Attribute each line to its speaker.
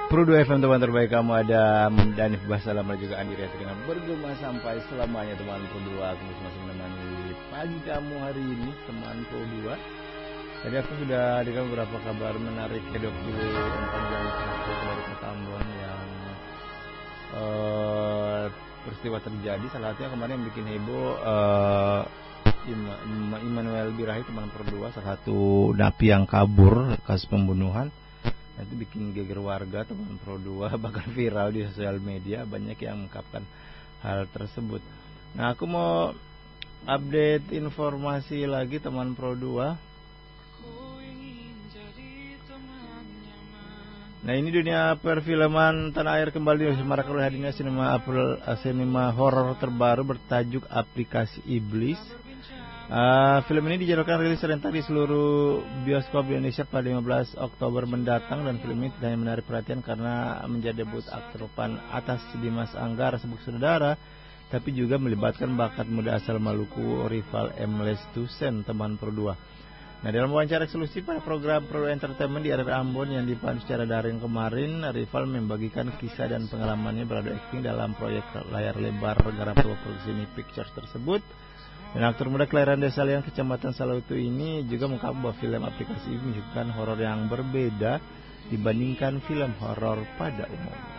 Speaker 1: Pro 2 FM teman terbaik kamu, ada Danif Basalam dan juga Andi Riyati dengan bergema sampai selamanya teman Pro 2. Aku masih menemani pagi kamu hari ini teman Pro 2. Tadi aku sudah dengar beberapa kabar menarik ke 24 jam dari Kota Ambon yang peristiwa terjadi. Salah satunya kemarin yang bikin heboh Immanuel Birahi teman Pro 2, salah satu napi yang kabur kasus pembunuhan. Nah, itu bikin geger warga teman Pro 2, bahkan viral di sosial media, banyak yang mengungkapkan hal tersebut. Nah, aku mau update informasi lagi teman Pro 2. Nah, ini dunia perfilman tanah air kembali disemarakkan oleh hadirnya sinema horor terbaru bertajuk Aplikasi Iblis. Film ini dijadwalkan rilis serentak di seluruh bioskop di Indonesia pada 15 Oktober mendatang, dan film ini tidak hanya menarik perhatian karena menjadi debut aktor papan atas Dimas Anggara sebagai saudara, tapi juga melibatkan bakat muda asal Maluku, Rival M. Lestusen teman Pro 2. Nah, dalam wawancara eksklusif pada program Pro Entertainment di RRI Ambon yang dipandu secara daring kemarin, Rival membagikan kisah dan pengalamannya beradu akting dalam proyek layar lebar garap produksi Pictures tersebut. Dan aktor muda kelahiran Desa Liang, Kecamatan Salautu ini juga mengungkap bahwa film Aplikasi ini menunjukkan horor yang berbeda dibandingkan film horor pada umumnya.